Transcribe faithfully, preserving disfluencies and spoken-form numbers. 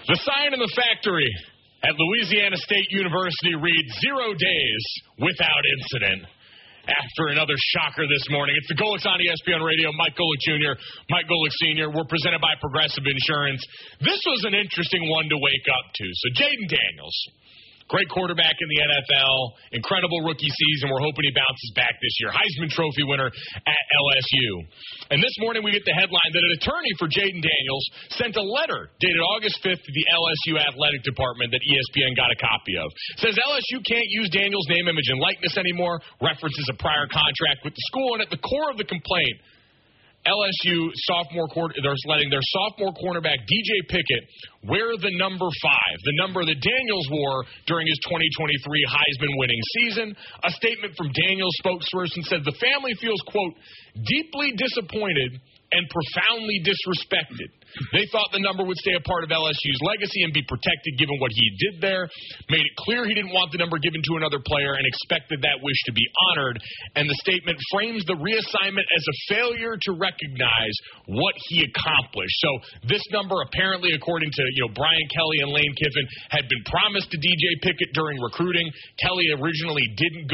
The sign in the factory at Louisiana State University reads, zero days without incident. After another shocker this morning, it's the Golics on E S P N Radio. Mike Golic Junior, Mike Golic Senior We're presented by Progressive Insurance. This was an interesting one to wake up to. So Jayden Daniels, great quarterback in the N F L, incredible rookie season. We're hoping he bounces back this year. Heisman Trophy winner at L S U. And this morning we get the headline that an attorney for Jayden Daniels sent a letter dated August fifth to the L S U Athletic Department that E S P N got a copy of. It says L S U can't use Daniels' name, image, and likeness anymore, references a prior contract with the school, and at the core of the complaint, L S U sophomore quarter, they're letting their sophomore cornerback D J Pickett wear the number five, the number that Daniels wore during his twenty twenty-three Heisman winning season. A statement from Daniels' spokesperson said the family feels, quote, deeply disappointed and profoundly disrespected. They thought the number would stay a part of L S U's legacy and be protected given what he did there, made it clear he didn't want the number given to another player and expected that wish to be honored. And the statement frames the reassignment as a failure to recognize what he accomplished. So this number, apparently, according to you know Brian Kelly and Lane Kiffin, had been promised to D J Pickett during recruiting. Kelly originally didn't go